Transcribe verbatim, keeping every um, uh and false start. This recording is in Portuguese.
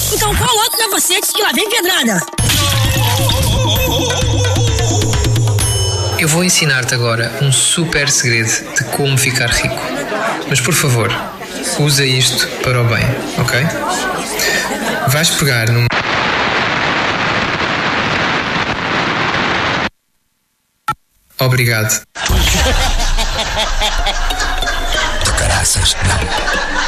Então coloque na você que lá vem pedrada. Eu vou ensinar-te agora um super segredo de como ficar rico. Mas por favor, usa isto para o bem, ok? Vais pegar num... Obrigado. Do caraças, não.